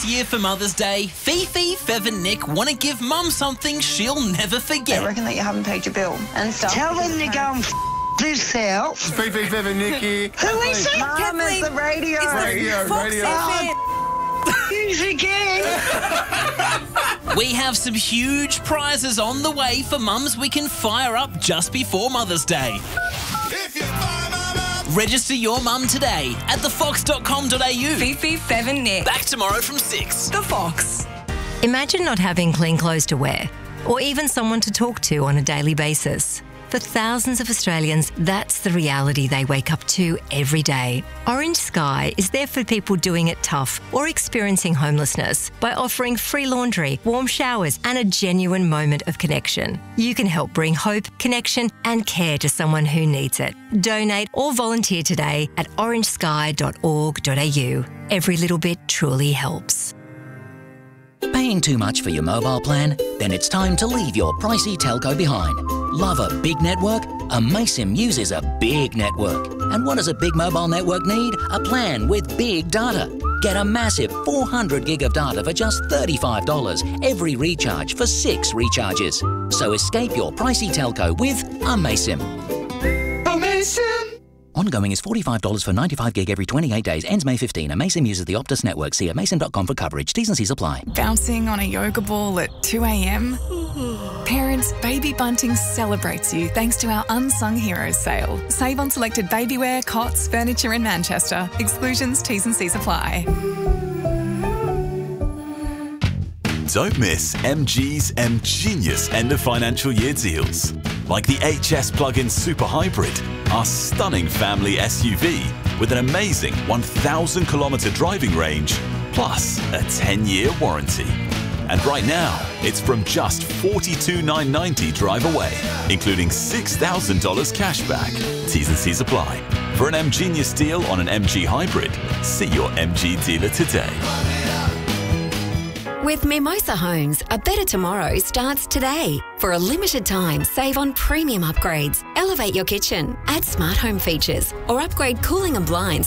year for Mother's Day, Fifi, Fev and Nick want to give Mum something she'll never forget. I reckon that you haven't paid your bill and stuff. Tell them to go and themselves. Fifi, Fev and Nicky. Who is it? Mum, it's the radio. Who's again? We have some huge prizes on the way for mums we can fire up just before Mother's Day. Register your mum today at thefox.com.au. Fifi, Fev and Nick. Back tomorrow from 6. The Fox. Imagine not having clean clothes to wear, or even someone to talk to on a daily basis. For thousands of Australians, that's the reality they wake up to every day. Orange Sky is there for people doing it tough or experiencing homelessness by offering free laundry, warm showers, and a genuine moment of connection. You can help bring hope, connection, and care to someone who needs it. Donate or volunteer today at orangesky.org.au. Every little bit truly helps. Paying too much for your mobile plan? Then it's time to leave your pricey telco behind. Love a big network? Amaysim uses a big network. And what does a big mobile network need? A plan with big data. Get a massive 400 gig of data for just $35 every recharge for 6 recharges. So escape your pricey telco with Amaysim. Amazing. Ongoing is $45 for 95 gig every 28 days. Ends May 15. Amaysim uses the Optus network. See amaysim.com for coverage. T's and C's apply. Bouncing on a yoga ball at 2 a.m? Parents, Baby Bunting celebrates you thanks to our Unsung Heroes sale. Save on selected babywear, cots, furniture in Manchester. Exclusions, T's and C's apply. Don't miss MG's M-Genius end of financial year deals. Like the HS Plug-in Super Hybrid, our stunning family SUV with an amazing 1,000 kilometre driving range, plus a 10-year warranty. And right now, it's from just $42,990 drive away, including $6,000 cash back. T's and C's apply. For an M-Genius deal on an MG Hybrid, see your MG dealer today. With Mimosa Homes, a better tomorrow starts today. For a limited time, save on premium upgrades, elevate your kitchen, add smart home features, or upgrade cooling and blinds